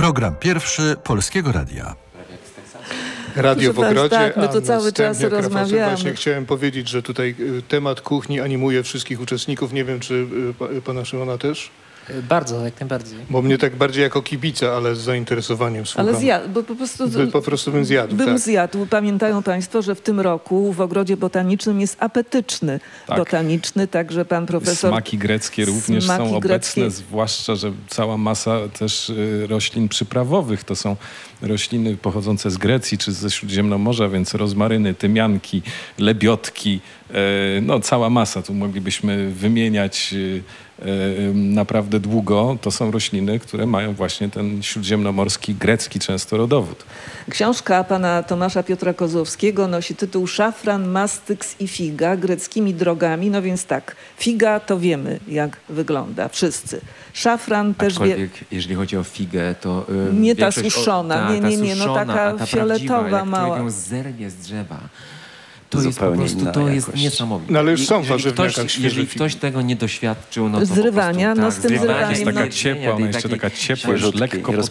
Program pierwszy Polskiego Radia. Radio w ogrodzie, tak, my tu cały czas Stępniak, rozmawiamy. Właśnie chciałem powiedzieć, że tutaj temat kuchni animuje wszystkich uczestników. Nie wiem, czy pana Szymona też? Bardzo, jak najbardziej. Bo mnie tak bardziej jako kibica, ale z zainteresowaniem słucham. Ale zjadł, bo po prostu... Po prostu bym zjadł, Bym tak. zjadł. Pamiętają państwo, że w tym roku w Ogrodzie Botanicznym jest apetyczny botaniczny, także pan profesor... Smaki greckie również są obecne, zwłaszcza, że cała masa też roślin przyprawowych. To są rośliny pochodzące z Grecji czy ze Śródziemnomorza, więc rozmaryny, tymianki, lebiotki, no cała masa. Tu moglibyśmy wymieniać naprawdę długo. To są rośliny, które mają właśnie ten śródziemnomorski, grecki często rodowód. Książka pana Tomasza Piotra Kozłowskiego nosi tytuł Szafran, mastyks i figa greckimi drogami. No więc tak, figa to wiemy, jak wygląda. Wszyscy. Szafran też wie... Jeżeli chodzi o figę, to... nie ta suszona, nie, no taka ta fioletowa, jak mała. człowiek ją zerwie z drzewa. To jest po prostu, to jest niesamowite. No ale już są w warzywniakach świeże Jeżeli figi. ktoś tego nie doświadczył, no to Zrywania, po prostu, no z tym zrywaniem. Jest taka ciepła, ona jeszcze taka ciepła, już lekko